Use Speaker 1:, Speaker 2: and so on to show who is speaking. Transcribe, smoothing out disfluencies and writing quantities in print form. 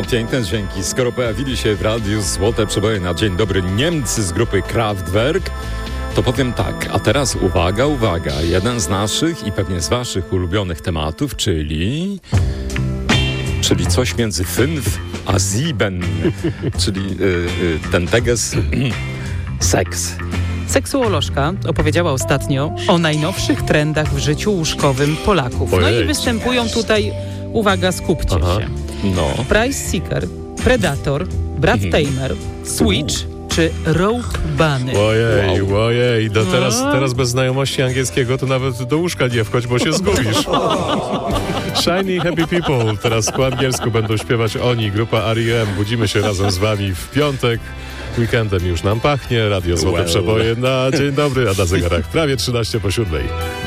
Speaker 1: piękne dźwięki. Skoro pojawili się w radiu złote przeboje na dzień dobry Niemcy z grupy Kraftwerk, to powiem tak, a teraz uwaga, jeden z naszych i pewnie z waszych ulubionych tematów, czyli coś między 5 a 7, czyli ten teges seks.
Speaker 2: Seksuolożka opowiedziała ostatnio o najnowszych trendach w życiu łóżkowym Polaków. No i występują tutaj, uwaga, skupcie się.
Speaker 1: No.
Speaker 2: Price Seeker, Predator, Brad Tamer, Switch czy Rogue Bunny.
Speaker 3: Ojej, teraz bez znajomości angielskiego to nawet do łóżka nie wchodź, bo się zgubisz. Shiny Happy People, teraz po angielsku będą śpiewać oni, grupa R.E.M. Budzimy się razem z wami w piątek. Weekendem już nam pachnie, Radio Złote Przeboje na dzień dobry, a na zegarach prawie 13 po 7.